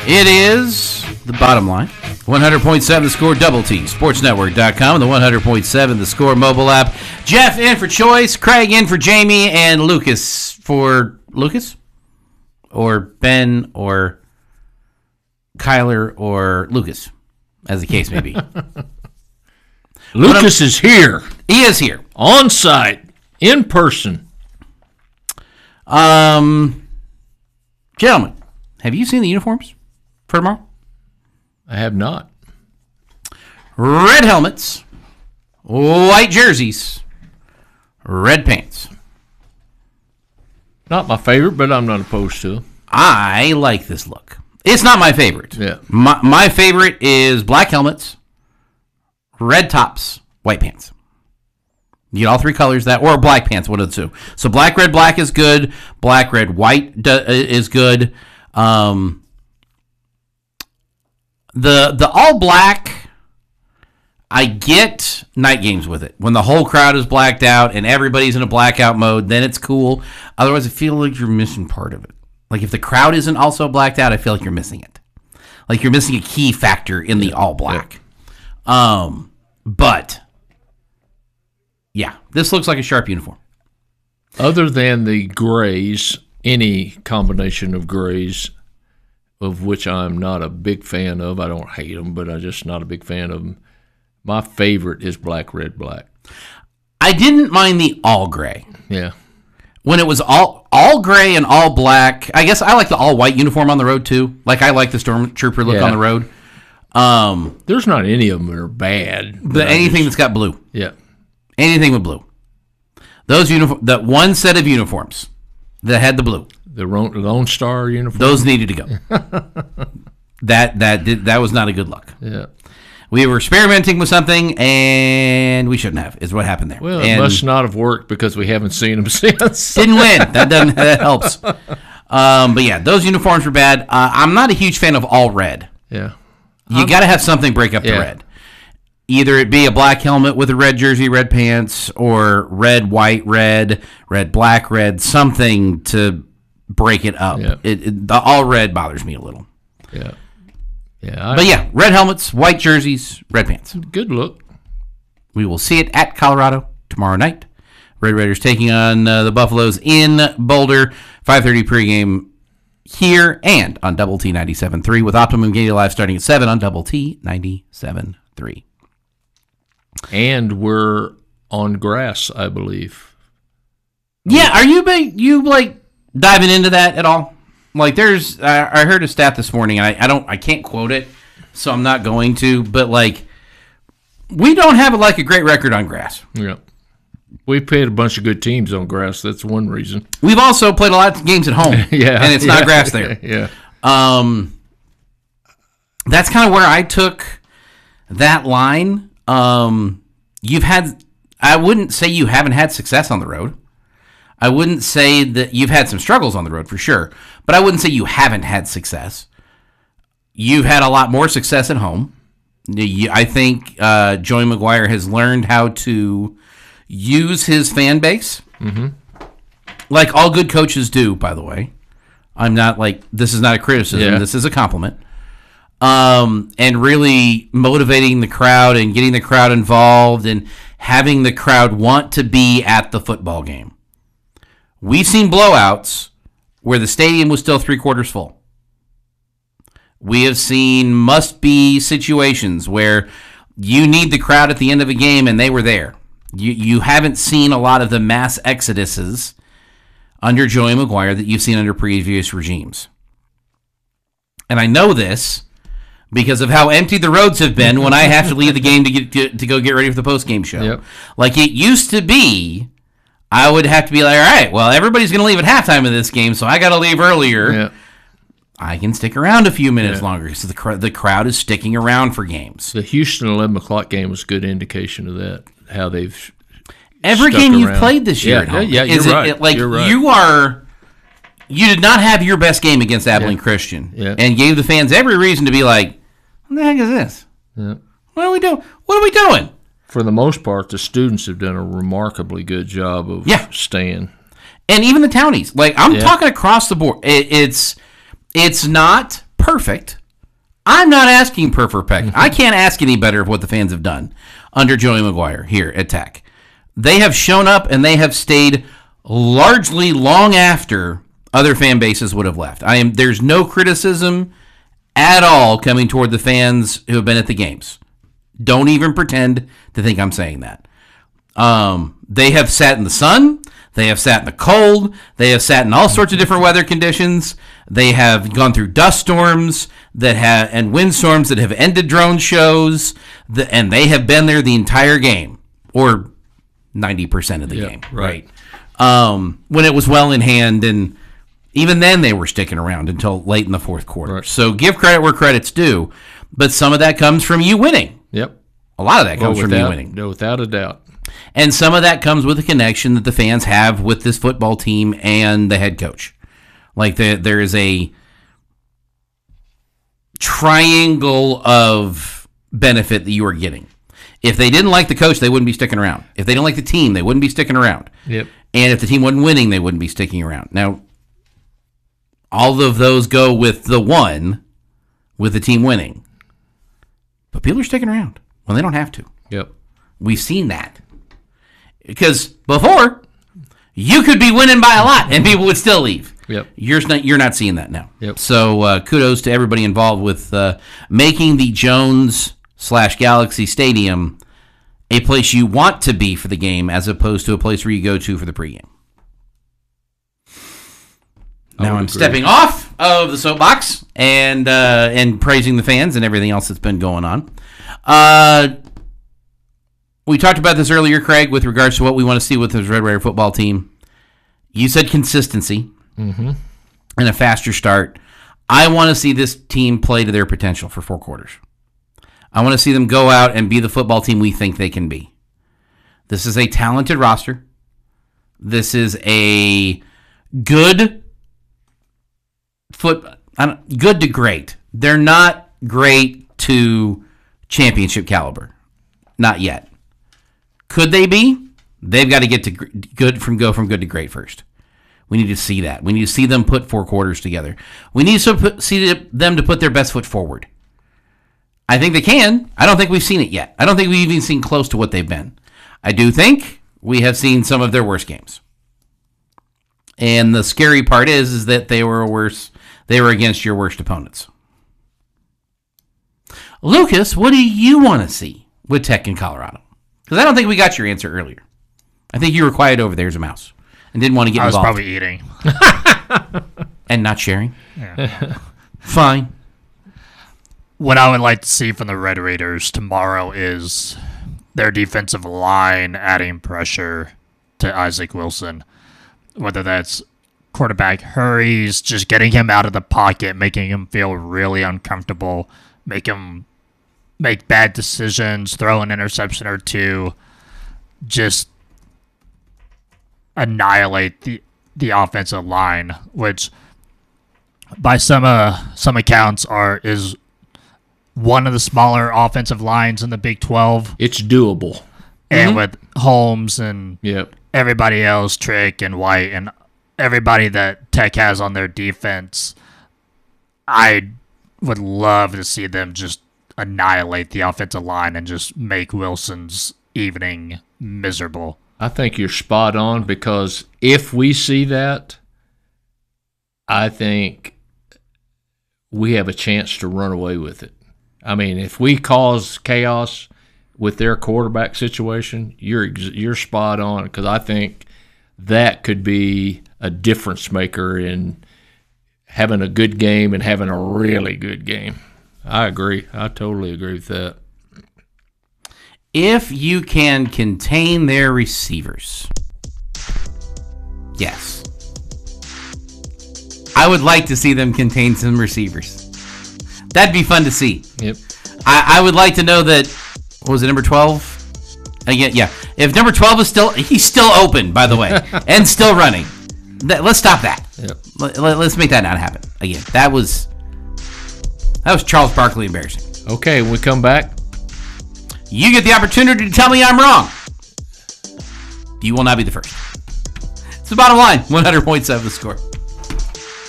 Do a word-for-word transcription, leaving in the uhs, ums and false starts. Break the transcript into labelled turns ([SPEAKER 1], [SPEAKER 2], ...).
[SPEAKER 1] It is the bottom line. one hundred point seven The Score, Double T, sports network dot com, and the one hundred point seven The Score mobile app. Jeff in for Choice, Craig in for Jamie, and Lucas for Lucas? Or Ben, or Kyler, or Lucas, as the case may be.
[SPEAKER 2] Lucas is here.
[SPEAKER 1] He is here.
[SPEAKER 2] On site, in person.
[SPEAKER 1] Um, gentlemen, have you seen the uniforms for tomorrow?
[SPEAKER 2] I have not.
[SPEAKER 1] Red helmets, white jerseys, red pants.
[SPEAKER 2] Not my favorite, but I'm not opposed to it.
[SPEAKER 1] I like this look. It's not my favorite.
[SPEAKER 2] Yeah.
[SPEAKER 1] My, my favorite is black helmets, red tops, white pants. You get all three colors that, or black pants, one of the two. So black, red, black is good. Black, red, white do, is good. Um, the the all black, I get night games with it. When the whole crowd is blacked out and everybody's in a blackout mode, then it's cool. Otherwise, I feel like you're missing part of it. Like if the crowd isn't also blacked out, I feel like you're missing it. Like you're missing a key factor in the all black. Um, but yeah, this looks like a sharp uniform.
[SPEAKER 2] Other than the grays, any combination of grays, of which I'm not a big fan of. I don't hate them, but I'm just not a big fan of them. My favorite is black, red, black.
[SPEAKER 1] I didn't mind the all gray.
[SPEAKER 2] Yeah.
[SPEAKER 1] When it was all all gray and all black, I guess I like the all white uniform on the road too. Like I like the stormtrooper look
[SPEAKER 2] Yeah.
[SPEAKER 1] on the road. Um,
[SPEAKER 2] There's not any of them that are bad.
[SPEAKER 1] but anything that's got blue,
[SPEAKER 2] Yeah.
[SPEAKER 1] anything with blue, those uniform, that one set of uniforms that had the blue,
[SPEAKER 2] The Ro- Lone Star uniform.
[SPEAKER 1] those needed to go. that that did, that was not a good look.
[SPEAKER 2] Yeah.
[SPEAKER 1] We were experimenting with something, and we shouldn't have, is what happened there.
[SPEAKER 2] Well, it
[SPEAKER 1] and
[SPEAKER 2] must not have worked because we haven't seen them since.
[SPEAKER 1] didn't win. That doesn't that helps. Um, but yeah, those uniforms were bad. Uh, I'm not a huge fan of all red.
[SPEAKER 2] Yeah.
[SPEAKER 1] You got to have something break up the
[SPEAKER 2] Yeah.
[SPEAKER 1] red. Either it be a black helmet with a red jersey, red pants, or red, white, red, red, black, red, something to break it up.
[SPEAKER 2] Yeah.
[SPEAKER 1] It, it, the all red bothers me a little.
[SPEAKER 2] Yeah. Yeah. I,
[SPEAKER 1] But yeah, red helmets, white jerseys, red pants.
[SPEAKER 2] Good look.
[SPEAKER 1] We will see it at Colorado tomorrow night. Red Raiders taking on uh, the Buffaloes in Boulder. five thirty pregame here and on Double T ninety-seven point three with Optimum Game Live starting at seven on Double T ninety-seven point three.
[SPEAKER 2] And we're on grass, I believe.
[SPEAKER 1] Yeah, are you big, you like diving into that at all? Like, there's, I, I heard a stat this morning. I, I don't, I can't quote it, so I'm not going to. But like, we don't have like a great record on grass.
[SPEAKER 2] Yeah. We played a bunch of good teams on grass. That's one reason.
[SPEAKER 1] We've also played a lot of games at home.
[SPEAKER 2] Yeah.
[SPEAKER 1] And it's
[SPEAKER 2] yeah,
[SPEAKER 1] not grass there.
[SPEAKER 2] Yeah.
[SPEAKER 1] Um, that's kind of where I took that line. Um, you've had, I wouldn't say you haven't had success on the road. I wouldn't say that you've had some struggles on the road for sure, but I wouldn't say you haven't had success. You've had a lot more success at home. You- I think uh, Joey McGuire has learned how to use his fan base, mm-hmm. like all good coaches do, by the way. I'm not like, this is not a criticism.
[SPEAKER 2] Yeah.
[SPEAKER 1] This is a compliment. Um, and really motivating the crowd and getting the crowd involved and having the crowd want to be at the football game. We've seen blowouts where the stadium was still three quarters full. We have seen must-be situations where you need the crowd at the end of a game and they were there. You you haven't seen a lot of the mass exoduses under Joey McGuire that you've seen under previous regimes. And I know this because of how empty the roads have been when I have to leave the game to get to, to go get ready for the post-game show.
[SPEAKER 2] Yep.
[SPEAKER 1] Like it used to be, I would have to be like, all right, well, everybody's going to leave at halftime of this game, so I got to leave earlier.
[SPEAKER 2] Yeah.
[SPEAKER 1] I can stick around a few minutes
[SPEAKER 2] Yeah.
[SPEAKER 1] longer because the, cr- the crowd is sticking around for games.
[SPEAKER 2] The Houston eleven o'clock game was a good indication of that, how they've
[SPEAKER 1] Every
[SPEAKER 2] stuck
[SPEAKER 1] game you've
[SPEAKER 2] around.
[SPEAKER 1] played this year
[SPEAKER 2] Yeah,
[SPEAKER 1] at home.
[SPEAKER 2] yeah, you're
[SPEAKER 1] is it,
[SPEAKER 2] right.
[SPEAKER 1] It, like
[SPEAKER 2] You're right.
[SPEAKER 1] you are, you did not have your best game against Abilene
[SPEAKER 2] Yeah.
[SPEAKER 1] Christian,
[SPEAKER 2] Yeah.
[SPEAKER 1] and gave the fans every reason to be like, "What the heck is this?
[SPEAKER 2] Yeah.
[SPEAKER 1] What are we doing? What are we doing?"
[SPEAKER 2] For the most part, the students have done a remarkably good job of
[SPEAKER 1] Yeah.
[SPEAKER 2] staying.
[SPEAKER 1] And even the townies, like I'm
[SPEAKER 2] Yeah.
[SPEAKER 1] talking across the board. It, it's it's not perfect. I'm not asking for perfect. I can't ask any better of what the fans have done under Joey Maguire here at Tech. They have shown up and they have stayed largely long after other fan bases would have left. I am there's no criticism at all coming toward the fans who have been at the games. Don't even pretend to think I'm saying that. Um, they have sat in the sun. They have sat in the cold. They have sat in all sorts of different weather conditions. They have gone through dust storms that have and windstorms that have ended drone shows. The, and they have been there the entire game, or ninety percent of the
[SPEAKER 2] yeah,
[SPEAKER 1] game,
[SPEAKER 2] right?
[SPEAKER 1] Um, when it was well in hand, and even then they were sticking around until late in the fourth quarter. Right. So give credit where credit's due, but some of that comes from you winning.
[SPEAKER 2] Yep,
[SPEAKER 1] a lot of that comes
[SPEAKER 2] well,
[SPEAKER 1] from
[SPEAKER 2] without,
[SPEAKER 1] you winning.
[SPEAKER 2] No, without a doubt.
[SPEAKER 1] And some of that comes with the connection that the fans have with this football team and the head coach. Like the, there is a triangle of benefit that you are getting. If they didn't like the coach, they wouldn't be sticking around. If they didn't like the team, they wouldn't be sticking around.
[SPEAKER 2] Yep.
[SPEAKER 1] And if the team wasn't winning, they wouldn't be sticking around. Now, all of those go with the one, with the team winning. But people are sticking around when they don't have to.
[SPEAKER 2] Yep.
[SPEAKER 1] We've seen that. Because before, you could be winning by a lot and people would still leave.
[SPEAKER 2] Yep.
[SPEAKER 1] You're not, you're not seeing that now.
[SPEAKER 2] Yep.
[SPEAKER 1] So uh, kudos to everybody involved with uh, making the Jones slash Galaxy Stadium a place you want to be for the game as opposed to a place where you go to for the pregame. Now I'm agree. stepping off of the soapbox and uh, and praising the fans and everything else that's been going on. Uh, we talked about this earlier, Craig, with regards to what we want to see with this Red Raider football team. You said consistency
[SPEAKER 2] mm-hmm.
[SPEAKER 1] and a faster start. I want to see this team play to their potential for four quarters. I want to see them go out and be the football team we think they can be. This is a talented roster. This is a good foot, I don't, good to great. They're not great to championship caliber. Not yet. Could they be? They've got to get to good from go from good to great first. We need to see that. We need to see them put four quarters together. We need to put, see them to put their best foot forward. I think they can. I don't think we've seen it yet. I don't think we've even seen close to what they've been. I do think we have seen some of their worst games. And the scary part is, is that they were worse. They were against your worst opponents. Lucas, what do you want to see with Tech in Colorado? Because I don't think we got your answer earlier. I think you were quiet over there as a mouse and didn't want to get
[SPEAKER 3] I was
[SPEAKER 1] involved.
[SPEAKER 3] probably eating.
[SPEAKER 1] And not sharing?
[SPEAKER 3] Yeah.
[SPEAKER 1] Fine.
[SPEAKER 3] What I would like to see from the Red Raiders tomorrow is their defensive line adding pressure to Isaac Wilson. Whether that's quarterback hurries, just getting him out of the pocket, making him feel really uncomfortable, make him make bad decisions, throw an interception or two, just annihilate the the offensive line, which by some uh, some accounts are is one of the smaller offensive lines in the Big twelve.
[SPEAKER 2] It's doable.
[SPEAKER 3] And
[SPEAKER 1] mm-hmm.
[SPEAKER 3] with Holmes and
[SPEAKER 2] yep.
[SPEAKER 3] everybody else, Trick and White, and everybody that Tech has on their defense, I would love to see them just annihilate the offensive line and just make Wilson's evening miserable.
[SPEAKER 2] I think you're spot on, because if we see that, I think we have a chance to run away with it. I mean, if we cause chaos with their quarterback situation, you're you're spot on, because I think that could be a difference maker in having a good game and having a really good game. I agree. I totally agree with that.
[SPEAKER 1] If you can contain their receivers, yes. I would like to see them contain some receivers. That'd be fun to see.
[SPEAKER 2] Yep.
[SPEAKER 1] I, I would like to know that, what was it, number twelve? Again, yeah. If number twelve is still, he's still open, by the way, and still running. That, let's stop that.
[SPEAKER 2] Yep.
[SPEAKER 1] Let, let, let's make that not happen. Again, that was, that was Charles Barkley embarrassing.
[SPEAKER 2] Okay, when we come back,
[SPEAKER 1] you get the opportunity to tell me I'm wrong. You will not be the first. It's the bottom line. one hundred point seven The Score.